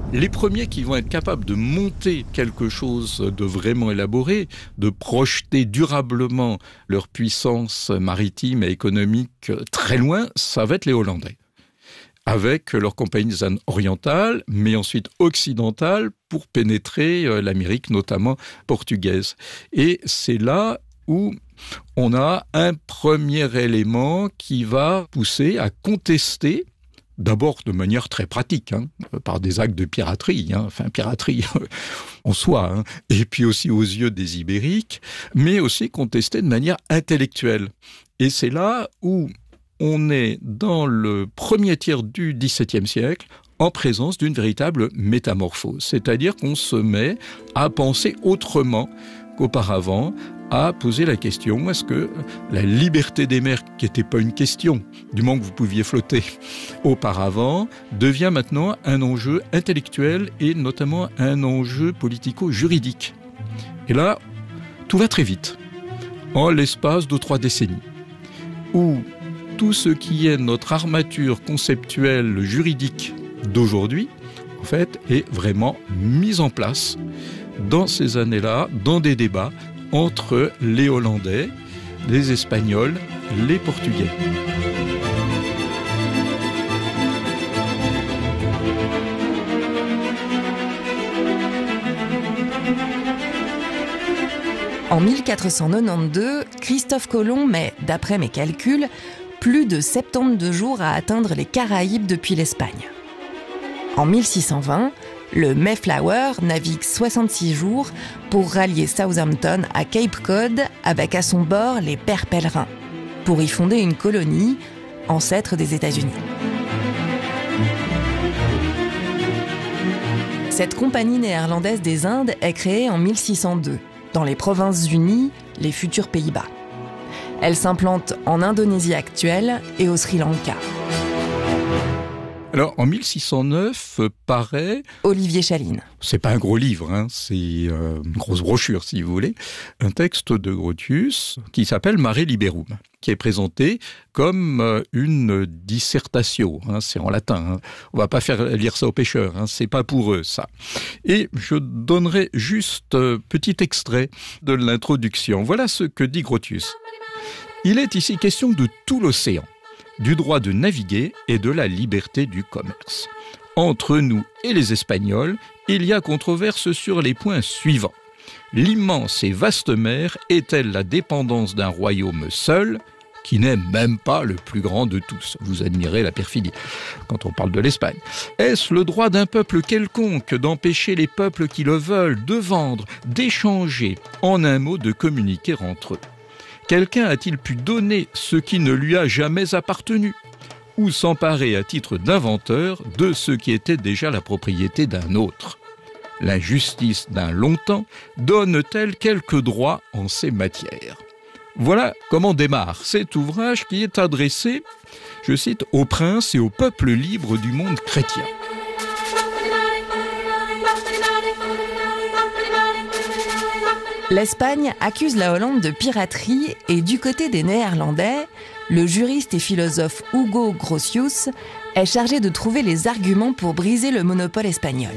Les premiers qui vont être capables de monter quelque chose de vraiment élaboré, de projeter durablement leur puissance maritime et économique très loin, ça va être les Hollandais. Avec leur compagnie des Indes orientales, mais ensuite occidentales, pour pénétrer l'Amérique, notamment portugaise. Et c'est là où on a un premier élément qui va pousser à contester, d'abord de manière très pratique, par des actes de piraterie, piraterie en soi, et puis aussi aux yeux des Ibériques, mais aussi contester de manière intellectuelle. Et c'est là où on est dans le premier tiers du XVIIe siècle en présence d'une véritable métamorphose. C'est-à-dire qu'on se met à penser autrement qu'auparavant, à poser la question, est-ce que la liberté des mers, qui n'était pas une question, du moment que vous pouviez flotter auparavant, devient maintenant un enjeu intellectuel et notamment un enjeu politico-juridique. Et là, tout va très vite, en l'espace de 3 décennies, où tout ce qui est notre armature conceptuelle juridique d'aujourd'hui, en fait, est vraiment mis en place dans ces années-là, dans des débats entre les Hollandais, les Espagnols, les Portugais. En 1492, Christophe Colomb met, d'après mes calculs, plus de 72 jours à atteindre les Caraïbes depuis l'Espagne. En 1620, le Mayflower navigue 66 jours pour rallier Southampton à Cape Cod avec à son bord les Pères Pèlerins, pour y fonder une colonie, ancêtre des États-Unis. Cette compagnie néerlandaise des Indes est créée en 1602, dans les Provinces-Unies, les futurs Pays-Bas. Elle s'implante en Indonésie actuelle et au Sri Lanka. Alors, en 1609, paraît... Olivier Chaline. C'est pas un gros livre, c'est une grosse brochure, si vous voulez. Un texte de Grotius qui s'appelle Mare Liberum, qui est présenté comme une dissertatio. C'est en latin. On va pas faire lire ça aux pêcheurs. C'est pas pour eux, ça. Et je donnerai juste petit extrait de l'introduction. Voilà ce que dit Grotius. Il est ici question de tout l'océan, du droit de naviguer et de la liberté du commerce. Entre nous et les Espagnols, il y a controverse sur les points suivants. L'immense et vaste mer est-elle la dépendance d'un royaume seul, qui n'est même pas le plus grand de tous? Vous admirez la perfidie quand on parle de l'Espagne. Est-ce le droit d'un peuple quelconque d'empêcher les peuples qui le veulent de vendre, d'échanger, en un mot de communiquer entre eux? Quelqu'un a-t-il pu donner ce qui ne lui a jamais appartenu, ou s'emparer à titre d'inventeur de ce qui était déjà la propriété d'un autre? L'injustice d'un longtemps donne-t-elle quelques droits en ces matières? Voilà comment démarre cet ouvrage qui est adressé, je cite, aux princes et au peuple libre du monde chrétien. L'Espagne accuse la Hollande de piraterie et du côté des Néerlandais, le juriste et philosophe Hugo Grotius est chargé de trouver les arguments pour briser le monopole espagnol.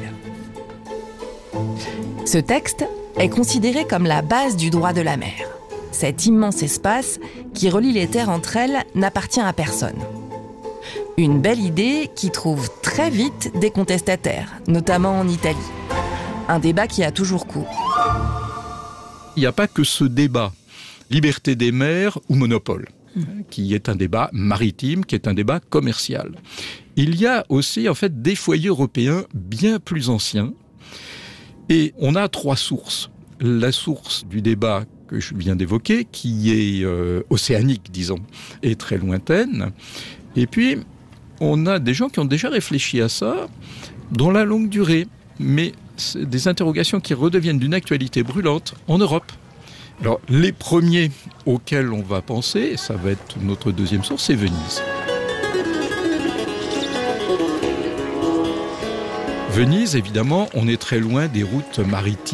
Ce texte est considéré comme la base du droit de la mer. Cet immense espace qui relie les terres entre elles n'appartient à personne. Une belle idée qui trouve très vite des contestataires, notamment en Italie. Un débat qui a toujours cours. Il n'y a pas que ce débat, liberté des mers ou monopole, qui est un débat maritime, qui est un débat commercial. Il y a aussi en fait des foyers européens bien plus anciens, et on a 3 sources. La source du débat que je viens d'évoquer, qui est océanique, disons, et très lointaine. Et puis, on a des gens qui ont déjà réfléchi à ça dans la longue durée, mais c'est des interrogations qui redeviennent d'une actualité brûlante en Europe. Alors, les premiers auxquels on va penser, et ça va être notre deuxième source, c'est Venise. Venise, évidemment, on est très loin des routes maritimes